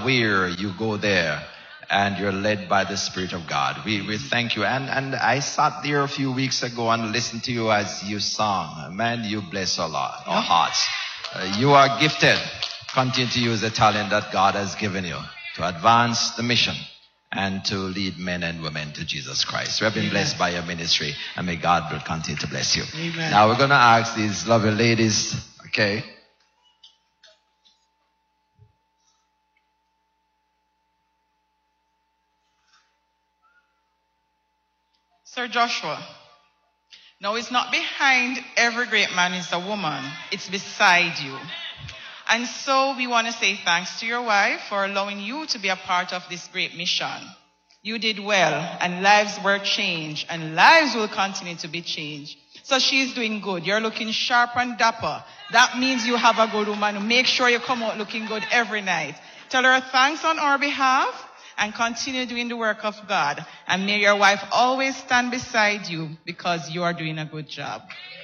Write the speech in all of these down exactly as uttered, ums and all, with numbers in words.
where you go there and you're led by the Spirit of God. We, we thank you. And, and I sat there a few weeks ago and listened to you as you sang. Man, you bless a lot, our hearts. Uh, you are gifted. Continue to use the talent that God has given you to advance the mission and to lead men and women to Jesus Christ. We have been Amen. Blessed by your ministry, and may God will continue to bless you. Amen. Now we're going to ask these lovely ladies, okay? Sir Joshua, now it's not behind every great man is a woman, it's beside you. And so we want to say thanks to your wife for allowing you to be a part of this great mission. You did well, and lives were changed, and lives will continue to be changed. So she's doing good. You're looking sharp and dapper. That means you have a good woman. Make sure you come out looking good every night. Tell her thanks on our behalf, and continue doing the work of God. And may your wife always stand beside you, because you are doing a good job.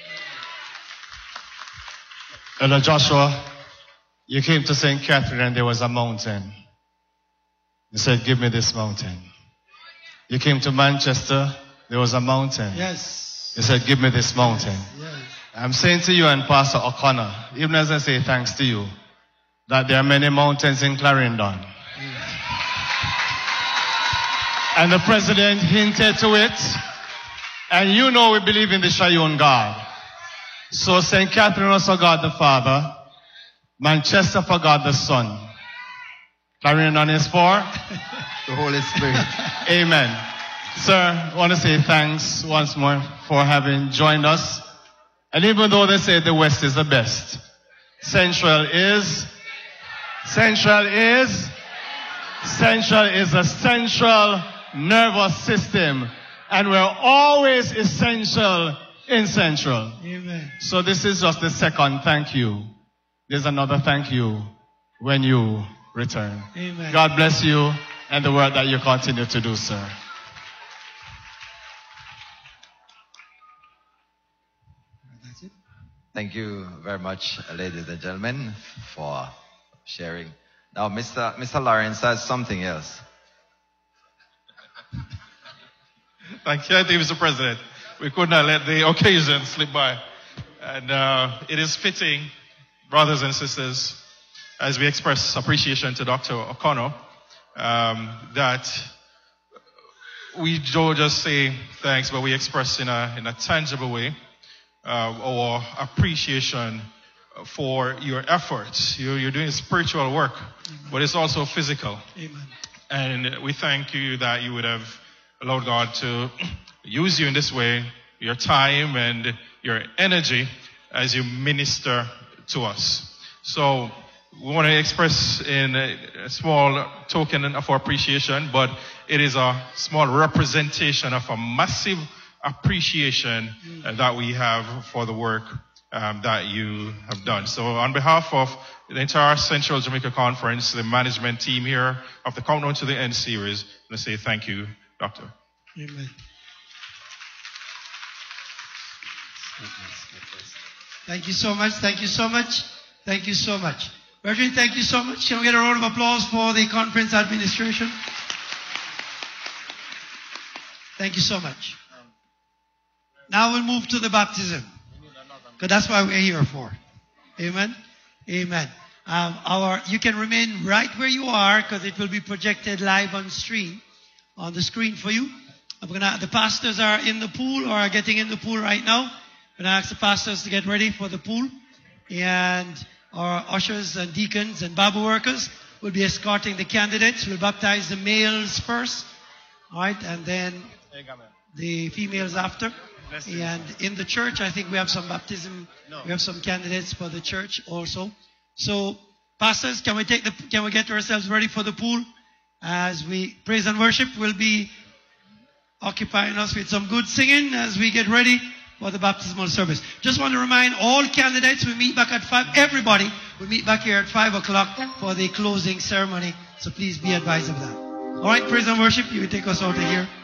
Elder Joshua, you came to Saint Catherine and there was a mountain. You said, give me this mountain. You came to Manchester, there was a mountain. Yes. You said, give me this mountain. Yes. I'm saying to you and Pastor O'Connor, even as I say thanks to you, that there are many mountains in Clarendon. Yes. And the president hinted to it. And you know we believe in the Triune God. So Saint Catherine was for God the Father. Manchester for God the Son. Clarendon is for the Holy Spirit. Amen. Sir, I want to say thanks once more for having joined us. And even though they say the West is the best, Central is, Central is, Central is a central nervous system. And we're always essential in Central. Amen. So this is just the second thank you. There's another thank you when you return. Amen. God bless you and the work that you continue to do, sir. That's it. Thank you very much, ladies and gentlemen, for sharing. Now, Mister Mister Lawrence has something else. Thank you, Mister President. We could not let the occasion slip by. And uh, it is fitting, brothers and sisters, as we express appreciation to Doctor O'Connor, um, that we don't just say thanks, but we express in a, in a tangible way uh, our appreciation for your efforts. You're, you're doing spiritual work, Amen. But it's also physical. Amen. And we thank you that you would have allowed God to use you in this way, your time and your energy as you minister to us. So we want to express in a, a small token of our appreciation, but it is a small representation of a massive appreciation uh, that we have for the work um, that you have done. So on behalf of the entire Central Jamaica Conference, the management team here of the Countdown to the End series, let's say thank you, Doctor. Amen. Thank you so much. Thank you so much. Thank you so much. Brethren, thank you so much. Can we get a round of applause for the conference administration? Thank you so much. Now we'll move to the baptism, because that's what we're here for. Amen. Amen. Um, our, you can remain right where you are, because it will be projected live on stream, on the screen for you. I'm gonna, the pastors are in the pool or are getting in the pool right now. I'm going to ask the pastors to get ready for the pool. And our ushers and deacons and Bible workers will be escorting the candidates. We'll baptize the males first. All right. And then the females after. And in the church, I think we have some baptism. We have some candidates for the church also. So, pastors, can we take the, can we get ourselves ready for the pool? As we praise and worship, will be occupying us with some good singing as we get ready for the baptismal service. Just want to remind all candidates, we meet back at five. Everybody, we meet back here at five o'clock for the closing ceremony. So please be advised of that. All right, praise and worship. You will take us out of here.